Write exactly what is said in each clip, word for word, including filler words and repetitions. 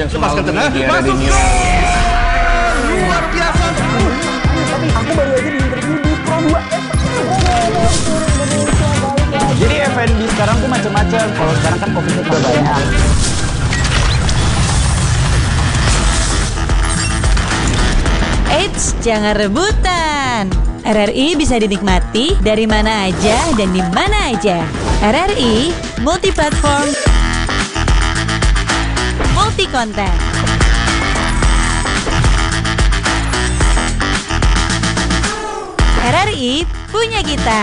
yang selalu media Masuk radio. Luar biasa. Tapi aku baru aja di interview di Pro dua. Jadi F and B sekarang tuh macam-macam. Kalau sekarang kan fokusnya ke banyak. Eits, jangan rebutan. R R I bisa dinikmati dari mana aja dan di mana aja. R R I multi platform, multi konten. R R I punya kita.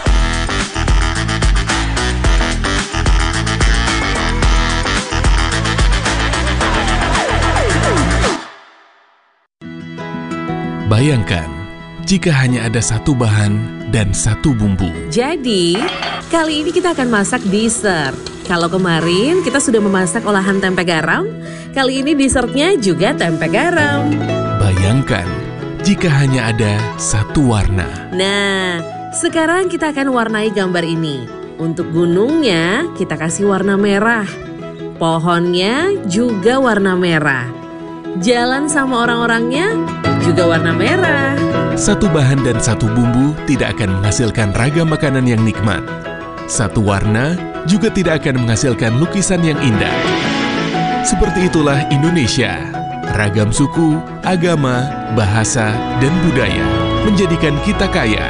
Bayangkan jika hanya ada satu bahan dan satu bumbu. Jadi, kali ini kita akan masak dessert. Kalau kemarin kita sudah memasak olahan tempe garam, kali ini dessertnya juga tempe garam. Bayangkan jika hanya ada satu warna. Nah, sekarang kita akan warnai gambar ini. Untuk gunungnya, kita kasih warna merah. Pohonnya juga warna merah. Jalan sama orang-orangnya juga warna merah. Satu bahan dan satu bumbu tidak akan menghasilkan ragam makanan yang nikmat. Satu warna juga tidak akan menghasilkan lukisan yang indah. Seperti itulah Indonesia. Ragam suku, agama, bahasa, dan budaya menjadikan kita kaya.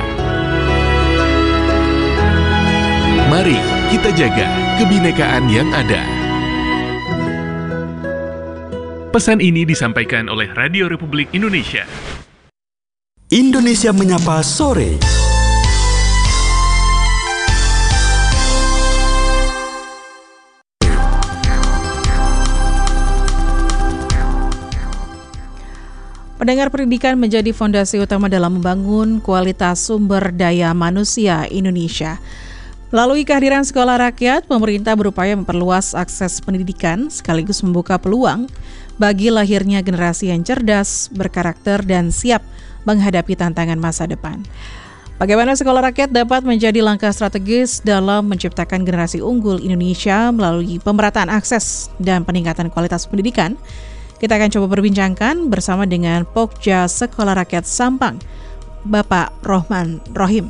Mari kita jaga kebinekaan yang ada. Pesan ini disampaikan oleh Radio Republik Indonesia. Indonesia Menyapa Sore. Pendengar, pendidikan menjadi fondasi utama dalam membangun kualitas sumber daya manusia Indonesia. Melalui kehadiran sekolah rakyat, pemerintah berupaya memperluas akses pendidikan sekaligus membuka peluang bagi lahirnya generasi yang cerdas, berkarakter, dan siap menghadapi tantangan masa depan. Bagaimana sekolah rakyat dapat menjadi langkah strategis dalam menciptakan generasi unggul Indonesia melalui pemerataan akses dan peningkatan kualitas pendidikan? Kita akan coba berbincangkan bersama dengan Pokja Sekolah Rakyat Sampang, Bapak Rohman Rohim.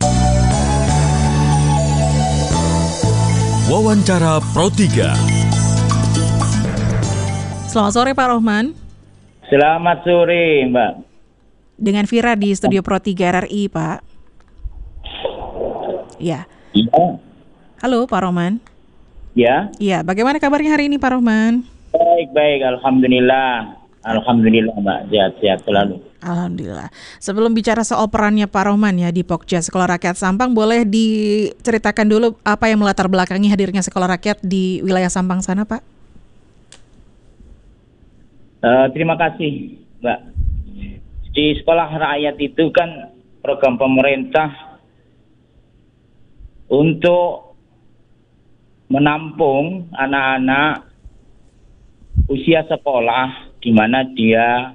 Wawancara Pro tiga. Selamat sore Pak Rohman. Selamat sore Mbak. Dengan Vira di studio Pro tiga R R I, Pak. Ya. Iya. Halo Pak Rohman. Ya. Iya, bagaimana kabarnya hari ini Pak Rohman? Baik, baik. Alhamdulillah. Alhamdulillah Mbak, sehat-sehat selalu. Alhamdulillah. Sebelum bicara soal perannya Pak Rohman ya di Pokja Sekolah Rakyat Sampang, boleh diceritakan dulu apa yang melatar belakangi hadirnya sekolah rakyat di wilayah Sampang sana, Pak? Uh, terima kasih, Mbak. Di sekolah rakyat itu kan program pemerintah untuk menampung anak-anak usia sekolah di mana dia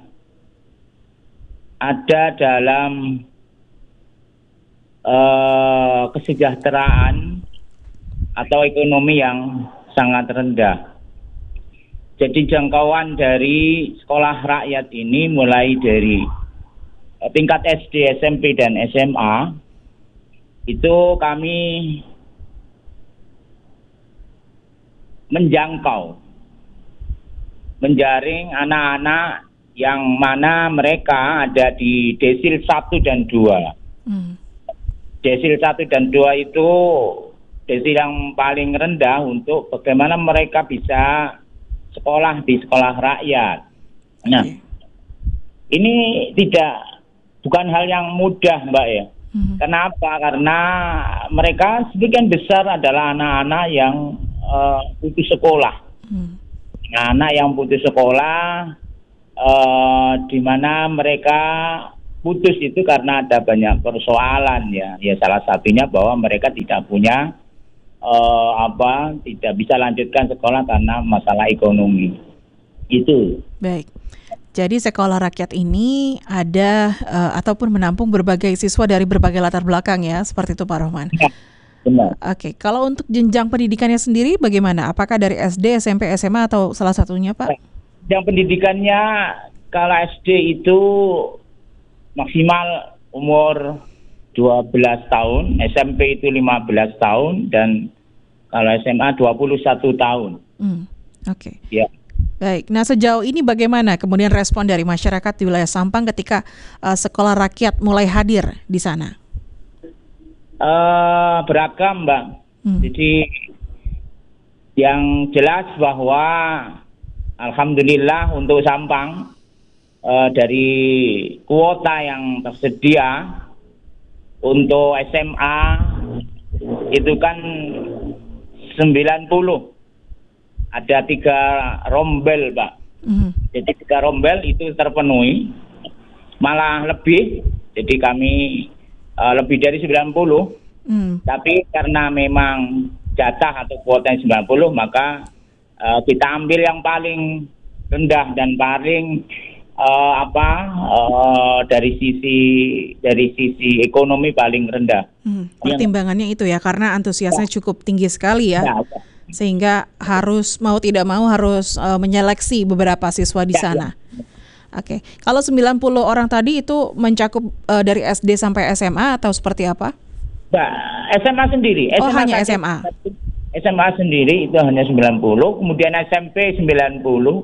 ada dalam uh, kesejahteraan atau ekonomi yang sangat rendah. Jadi jangkauan dari sekolah rakyat ini mulai dari uh, tingkat S D, S M P, dan S M A itu kami menjangkau, menjaring anak-anak yang mana mereka ada di desil satu dan dua. Hmm. Desil satu dan dua itu desil yang paling rendah untuk bagaimana mereka bisa sekolah di sekolah rakyat. Nah, okay. Ini tidak bukan hal yang mudah, Mbak ya. Hmm. Kenapa? Karena mereka sebagian besar adalah anak-anak yang uh, putus sekolah. Hmm. Anak yang putus sekolah, uh, di mana mereka putus itu karena ada banyak persoalan ya. Ya salah satunya bahwa mereka tidak punya uh, apa, tidak bisa lanjutkan sekolah karena masalah ekonomi. Itu. Baik. Jadi sekolah rakyat ini ada uh, ataupun menampung berbagai siswa dari berbagai latar belakang ya, seperti itu Pak Rohman. Ya. Benar. Oke, kalau untuk jenjang pendidikannya sendiri bagaimana? Apakah dari S D, S M P, S M A atau salah satunya, Pak? Yang pendidikannya kalau S D itu maksimal umur dua belas tahun, S M P itu lima belas tahun, dan kalau S M A dua puluh satu tahun. Hmm, Oke. Okay. Ya. Baik, nah sejauh ini bagaimana kemudian respon dari masyarakat di wilayah Sampang ketika uh, sekolah rakyat mulai hadir di sana? Uh, beragam, Mbak. Hmm. Jadi yang jelas bahwa alhamdulillah untuk Sampang uh, dari kuota yang tersedia untuk S M A itu kan sembilan puluh. Ada tiga rombel, Pak. Mm. Jadi tiga rombel itu terpenuhi, malah lebih. Jadi kami uh, lebih dari sembilan puluh. Mm. Tapi karena memang jatah atau kuota yang sembilan puluh, maka uh, kita ambil yang paling rendah dan paling uh, apa uh, dari sisi dari sisi ekonomi paling rendah. Mm. Pertimbangannya yang, itu ya, karena antusiasnya ya. cukup tinggi sekali ya. Ya, ya. Sehingga harus mau tidak mau harus uh, menyeleksi beberapa siswa di sana. Ya, ya. Oke, kalau sembilan puluh orang tadi itu mencakup uh, dari S D sampai S M A atau seperti apa? Mbak, S M A sendiri. Oh, S M A hanya S M A. S M A sendiri itu hanya sembilan puluh, kemudian S M P sembilan puluh,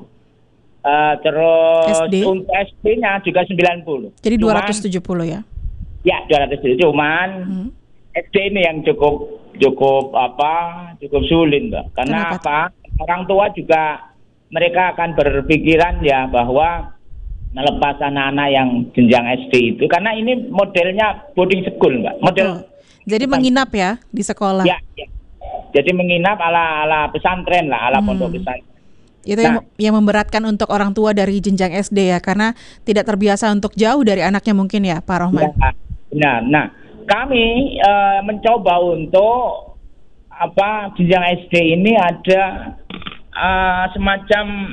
uh, terus S D? Untuk S D-nya juga sembilan puluh. Jadi cuman, dua ratus tujuh puluh ya? Ya, dua ratus tujuh puluh. Cuman hmm. S D ini yang cukup cukup apa cukup sulit, Mbak. Karena Kenapa? apa orang tua juga mereka akan berpikiran ya bahwa melepas anak-anak yang jenjang S D itu, karena ini modelnya boarding school, Mbak. Model oh, jadi bukan, menginap ya di sekolah. Ya, ya. Jadi menginap ala ala pesantren lah, ala hmm. pondok pesantren. Itu nah, yang, yang memberatkan untuk orang tua dari jenjang S D ya, karena tidak terbiasa untuk jauh dari anaknya mungkin ya, Pak Rohman. Ya, benar. Nah, kami uh, mencoba untuk apa jenjang S D ini ada uh, semacam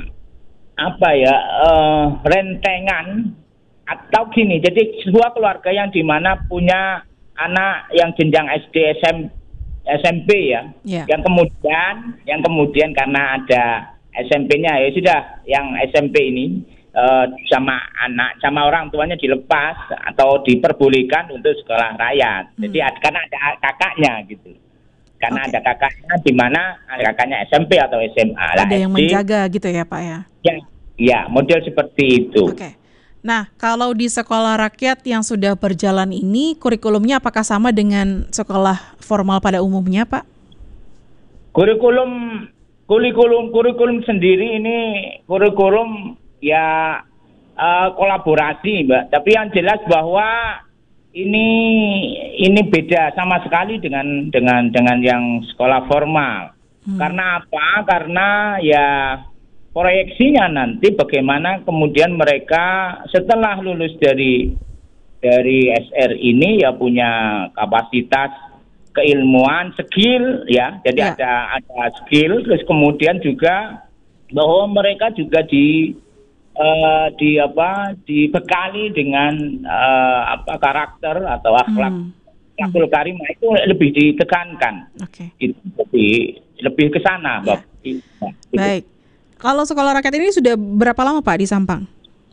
apa ya uh, rentengan atau gini. Jadi sebuah keluarga yang dimana punya anak yang jenjang S D S M, S M P ya, yeah. yang kemudian yang kemudian karena ada S M P-nya ya sudah yang S M P ini Uh, sama anak, sama orang tuanya dilepas atau diperbolehkan untuk sekolah rakyat. Hmm. Jadi karena ada kakaknya gitu, karena okay. ada kakaknya di mana kakaknya S M P atau S M A. Ada lah, yang S D, menjaga gitu ya, Pak ya? Ya, ya model seperti itu. Oke. Okay. Nah, kalau di sekolah rakyat yang sudah berjalan ini, kurikulumnya apakah sama dengan sekolah formal pada umumnya, Pak? Kurikulum, kurikulum, kurikulum sendiri ini kurikulum ya uh, kolaborasi, Mbak. Tapi yang jelas bahwa ini ini beda sama sekali dengan dengan dengan yang sekolah formal. Hmm. Karena apa? Karena ya proyeksinya nanti bagaimana kemudian mereka setelah lulus dari dari S R ini ya punya kapasitas keilmuan, skill ya. Jadi ya. ada ada skill, terus kemudian juga bahwa mereka juga di Uh, di apa dibekali dengan uh, apa karakter atau akhlak hmm. akhlak hmm. karimah itu lebih ditekankan. Okay. Itu lebih lebih ke sana, ya. Nah, baik. Kalau sekolah rakyat ini sudah berapa lama, Pak, di Sampang?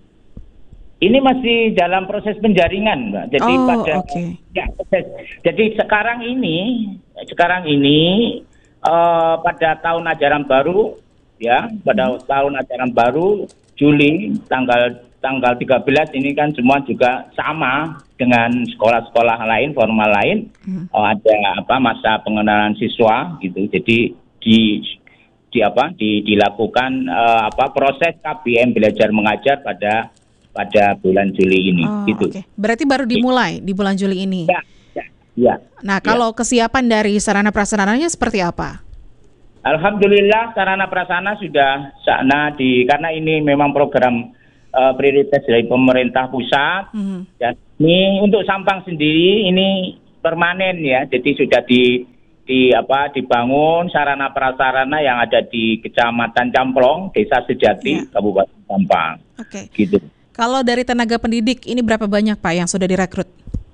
Ini masih dalam proses penjaringan, Mbak. Jadi oh, pada okay. ya, proses. Jadi sekarang ini sekarang ini uh, pada tahun ajaran baru ya, pada hmm. tahun ajaran baru Juli tanggal tanggal tiga belas ini kan semua juga sama dengan sekolah-sekolah lain formal lain. Hmm. Oh, ada apa masa pengenalan siswa gitu. Jadi di di apa di dilakukan uh, apa proses K B M belajar mengajar pada pada bulan Juli ini oh, gitu. Okay. Berarti baru dimulai di bulan Juli ini. Ya, ya, ya. Nah, kalau ya. kesiapan dari sarana prasarananya seperti apa? Alhamdulillah sarana prasarana sudah sana di karena ini memang program uh, prioritas dari pemerintah pusat. Mm-hmm. Dan ini untuk Sampang sendiri ini permanen ya. Jadi sudah di di apa dibangun sarana prasarana yang ada di Kecamatan Camplong, Desa Sejati, yeah. Kabupaten Sampang. Oke. Okay. Gitu. Kalau dari tenaga pendidik ini berapa banyak, Pak, yang sudah direkrut?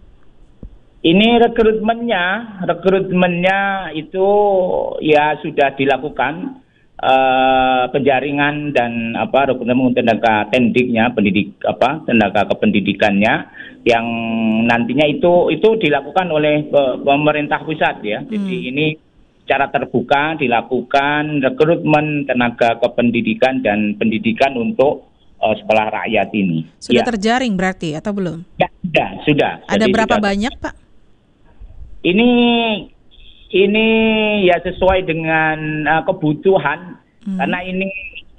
Ini rekrutmennya, rekrutmennya itu ya sudah dilakukan uh, penjaringan dan apa rekrutmen tenaga pendidiknya, pendidik apa tenaga kependidikannya yang nantinya itu itu dilakukan oleh pemerintah pusat ya. Hmm. Jadi ini secara terbuka dilakukan rekrutmen tenaga kependidikan dan pendidikan untuk uh, sekolah rakyat ini. Sudah ya. Terjaring berarti atau belum? Ya, sudah, sudah. Ada Jadi berapa sudah. banyak, Pak? Ini ini ya sesuai dengan uh, kebutuhan hmm. karena ini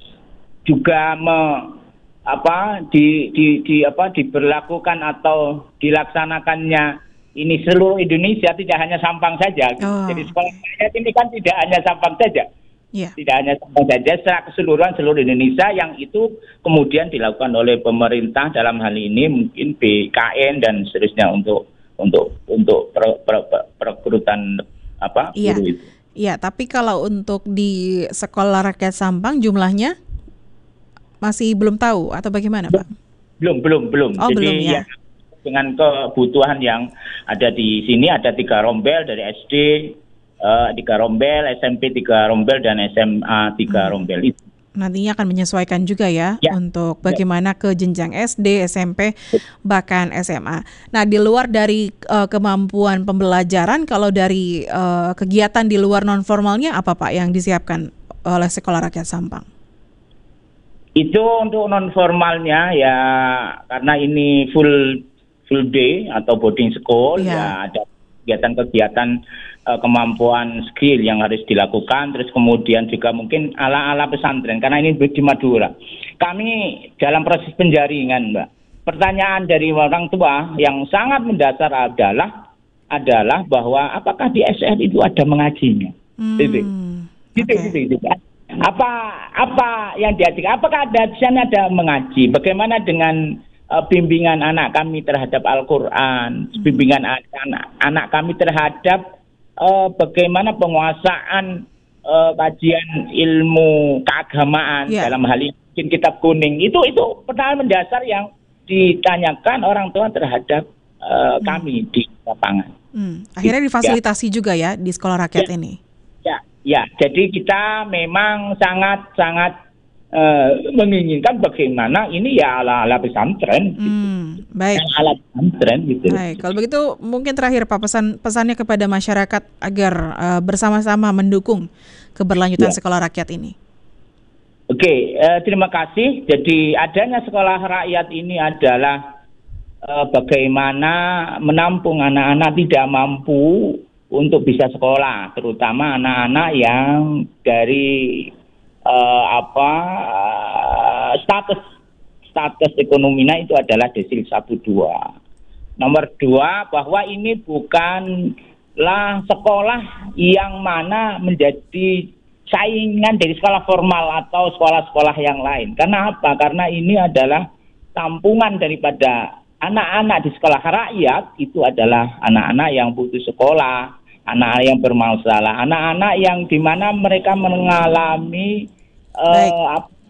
juga me, apa di, di di apa diberlakukan atau dilaksanakannya ini seluruh Indonesia, tidak hanya Sampang saja. Oh. Jadi sekolah rakyat ini kan tidak hanya Sampang saja. Yeah. Tidak hanya Sampang saja, secara keseluruhan seluruh Indonesia yang itu kemudian dilakukan oleh pemerintah dalam hal ini mungkin B K N dan seterusnya untuk untuk untuk per, per, per, perekrutan apa iya. guru itu. Iya, tapi kalau untuk di sekolah rakyat Sampang jumlahnya masih belum tahu atau bagaimana, Pak? Belum, belum, belum. Oh, Jadi belum ya. ya dengan kebutuhan yang ada di sini ada tiga rombel dari S D uh, tiga rombel, S M P tiga rombel dan S M A tiga hmm. rombel itu. Nantinya akan menyesuaikan juga ya, ya untuk bagaimana ke jenjang S D, S M P, bahkan S M A. Nah, di luar dari uh, kemampuan pembelajaran, kalau dari uh, kegiatan di luar non formalnya apa Pak yang disiapkan oleh Sekolah Rakyat Sampang? Itu untuk non formalnya ya karena ini full full day atau boarding school ya, ya ada kegiatan-kegiatan kemampuan skill yang harus dilakukan, terus kemudian juga mungkin ala-ala pesantren karena ini di Madura. Kami dalam proses penjaringan, Mbak. Pertanyaan dari orang tua yang sangat mendasar adalah adalah bahwa apakah di S R itu ada mengajinya? Hmm, gitu. Gitu, okay. gitu, gitu. Apa apa yang diajarkan? Apakah ada di sana ada mengaji? Bagaimana dengan uh, bimbingan anak kami terhadap Al-Qur'an, hmm. bimbingan anak anak kami terhadap Uh, bagaimana penguasaan uh, kajian ilmu keagamaan yeah. dalam hal ini mungkin kitab kuning itu itu pertanyaan mendasar yang ditanyakan orang tua terhadap uh, hmm. kami di lapangan. Hmm. Akhirnya difasilitasi ya. juga ya di sekolah rakyat ya. ini. Ya, ya. Jadi kita memang sangat sangat uh, menginginkan bagaimana ini ya ala ala pesantren. Hmm. Gitu. Baik. Ala pesantren gitu. Baik. Kalau begitu mungkin terakhir Pak pesan pesannya kepada masyarakat agar uh, bersama-sama mendukung keberlanjutan ya. sekolah rakyat ini. Oke, uh, terima kasih. Jadi adanya sekolah rakyat ini adalah uh, bagaimana menampung anak-anak tidak mampu untuk bisa sekolah, terutama anak-anak yang dari uh, apa uh, status status ekonominya itu adalah desil satu dua. Nomor dua, bahwa ini bukanlah sekolah yang mana menjadi saingan dari sekolah formal atau sekolah-sekolah yang lain. Karena apa? Karena ini adalah tampungan daripada anak-anak di sekolah rakyat, itu adalah anak-anak yang putus sekolah, anak-anak yang bermasalah, anak-anak yang di mana mereka mengalami uh, apa,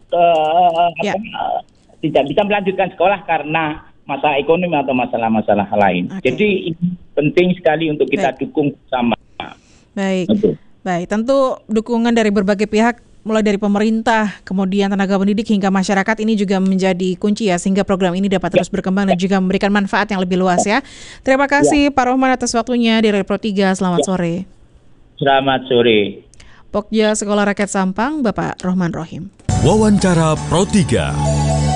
uh, ya. apa, tidak bisa melanjutkan sekolah karena masalah ekonomi atau masalah-masalah lain. Okay. Jadi ini penting sekali untuk kita Baik. dukung bersama. Baik. Betul. Baik, tentu dukungan dari berbagai pihak mulai dari pemerintah, kemudian tenaga pendidik hingga masyarakat ini juga menjadi kunci ya sehingga program ini dapat terus berkembang dan juga memberikan manfaat yang lebih luas ya. Terima kasih ya. Pak Rohman atas waktunya di Pro tiga. Selamat ya. sore. Selamat sore. Pokja Sekolah Rakyat Sampang, Bapak Rohman Rohim. Wawancara Pro tiga.